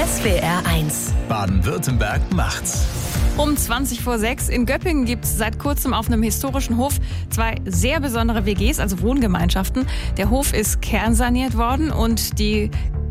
SWR1 Baden-Württemberg macht's. Um 5:20 in Göppingen gibt es seit kurzem auf einem historischen Hof 2 sehr besondere WGs, also Wohngemeinschaften. Der Hof ist kernsaniert worden und die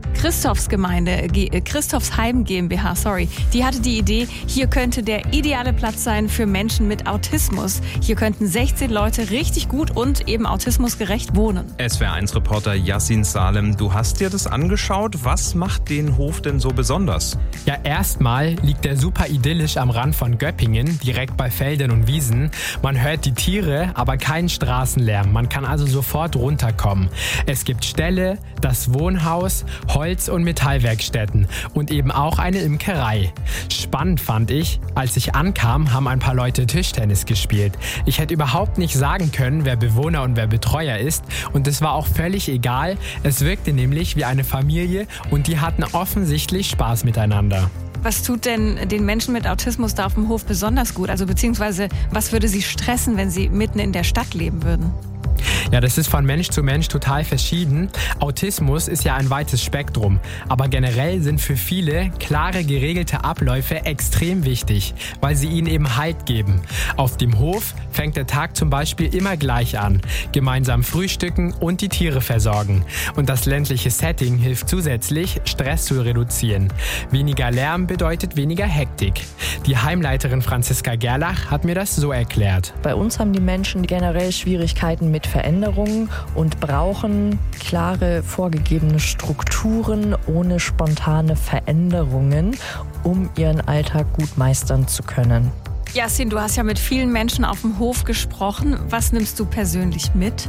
Christophsheim GmbH, die hatte die Idee, hier könnte der ideale Platz sein für Menschen mit Autismus. Hier könnten 16 Leute richtig gut und eben autismusgerecht wohnen. SWR1-Reporter Yassin Salem, du hast dir das angeschaut. Was macht den Hof denn so besonders? Ja, erstmal liegt er super idyllisch am Rand von Göppingen, direkt bei Feldern und Wiesen. Man hört die Tiere, aber keinen Straßenlärm. Man kann also sofort runterkommen. Es gibt Ställe, das Wohnhaus, Holz- und Metallwerkstätten und eben auch eine Imkerei. Spannend fand ich, als ich ankam, haben ein paar Leute Tischtennis gespielt. Ich hätte überhaupt nicht sagen können, wer Bewohner und wer Betreuer ist, und es war auch völlig egal. Es wirkte nämlich wie eine Familie und die hatten offensichtlich Spaß miteinander. Was tut denn den Menschen mit Autismus da auf dem Hof besonders gut? Also beziehungsweise, was würde sie stressen, wenn sie mitten in der Stadt leben würden? Ja, das ist von Mensch zu Mensch total verschieden. Autismus ist ja ein weites Spektrum, aber generell sind für viele klare, geregelte Abläufe extrem wichtig, weil sie ihnen eben Halt geben. Auf dem Hof fängt der Tag zum Beispiel immer gleich an. Gemeinsam frühstücken und die Tiere versorgen. Und das ländliche Setting hilft zusätzlich, Stress zu reduzieren. Weniger Lärm bedeutet weniger Hektik. Die Heimleiterin Franziska Gerlach hat mir das so erklärt. Bei uns haben die Menschen generell Schwierigkeiten mit Veränderungen und brauchen klare, vorgegebene Strukturen ohne spontane Veränderungen, um ihren Alltag gut meistern zu können. Yassin, du hast ja mit vielen Menschen auf dem Hof gesprochen. Was nimmst du persönlich mit?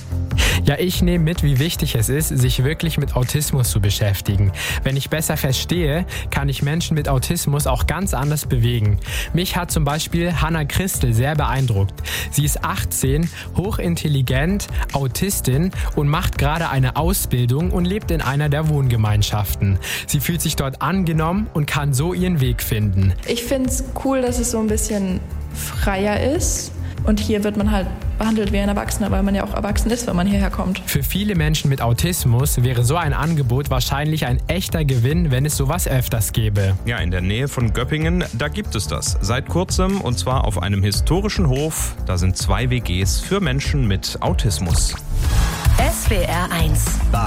Ja, ich nehme mit, wie wichtig es ist, sich wirklich mit Autismus zu beschäftigen. Wenn ich besser verstehe, kann ich Menschen mit Autismus auch ganz anders bewegen. Mich hat zum Beispiel Hannah Christel sehr beeindruckt. Sie ist 18, hochintelligent, Autistin und macht gerade eine Ausbildung und lebt in einer der Wohngemeinschaften. Sie fühlt sich dort angenommen und kann so ihren Weg finden. Ich finde es cool, dass es so ein bisschen freier ist. Und hier wird man halt behandelt wie ein Erwachsener, weil man ja auch erwachsen ist, wenn man hierher kommt. Für viele Menschen mit Autismus wäre so ein Angebot wahrscheinlich ein echter Gewinn, wenn es sowas öfters gäbe. Ja, in der Nähe von Göppingen, da gibt es das. Seit kurzem, und zwar auf einem historischen Hof. Da sind 2 WGs für Menschen mit Autismus. SWR1